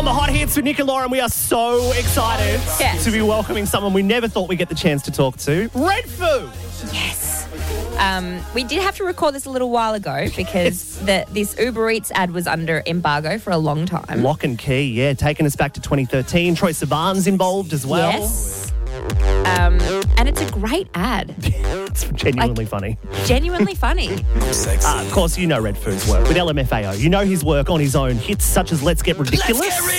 On the Hot Hits with Nick and Lauren, we are so excited Yes. to be welcoming someone we never thought we'd get the chance to talk to. Red Foo! Yes. We did have to record this a little while ago because this Uber Eats ad was under embargo for a long time. Lock and Key, yeah, taking us back to 2013. Troye Sivan's involved as well. Yes. And it's a great ad. It's genuinely funny. Genuinely funny. Of course, you know Red Foo's work with LMFAO. You know his work on his own hits such as Let's Get Ridiculous.